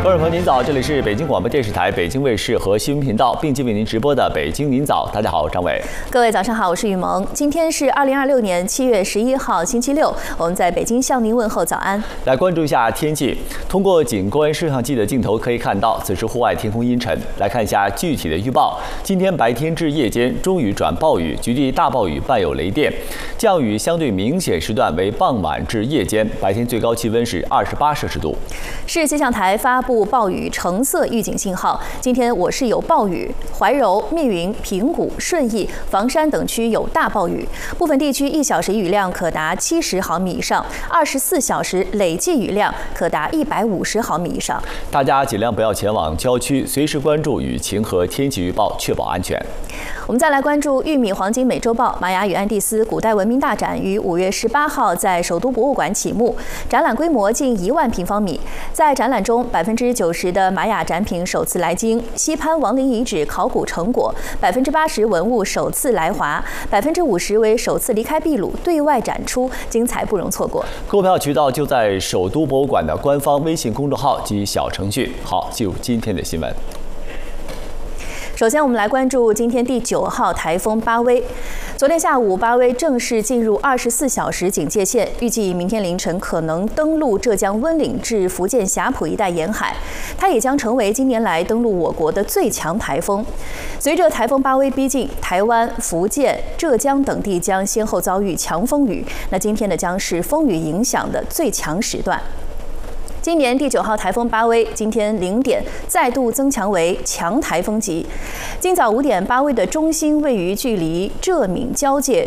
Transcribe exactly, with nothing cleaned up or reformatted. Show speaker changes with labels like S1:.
S1: 观众朋友您早，这里是北京广播电视台、北京卫视和新闻频道并机为您直播的《北京您早》。大家好，我是张伟。
S2: 各位早上好，我是雨萌。今天是二零二六年七月十一号，星期六。我们在北京向您问候早安。
S1: 来关注一下天气。通过景观摄像机的镜头可以看到，此时户外天空阴沉。来看一下具体的预报。今天白天至夜间中雨转暴雨，局地大暴雨伴有雷电。降雨相对明显时段为傍晚至夜间，白天最高气温是二十八摄氏度。
S2: 市气象台发布暴雨橙色预警信号。今天我市有暴雨，怀柔、密云、平谷、顺义、房山等区有大暴雨，部分地区一小时雨量可达七十毫米以上，二十四小时累计雨量可达一百五十毫米以上。
S1: 大家尽量不要前往郊区，随时关注雨情和天气预报，确保安全。
S2: 我们再来关注玉米黄金美洲豹玛雅与安第斯古代文明大展于五月十八号在首都博物馆启幕，展览规模近一万平方米。在展览中，百分之九十的玛雅展品首次来京，西潘王陵遗址考古成果，百分之八十文物首次来华，百分之五十为首次离开秘鲁对外展出，精彩不容错过。
S1: 购票渠道就在首都博物馆的官方微信公众号及小程序。好，进入今天的新闻。
S2: 首先，我们来关注今天第九号台风巴威。昨天下午，巴威正式进入二十四小时警戒线，预计明天凌晨可能登陆浙江温岭至福建霞浦一带沿海。它也将成为今年来登陆我国的最强台风。随着台风巴威逼近，台湾、福建、浙江等地将先后遭遇强风雨。那今天呢，将是风雨影响的最强时段。今年第九号台风巴威今天零点再度增强为强台风级。今早五点，巴威的中心位于距离浙闽交界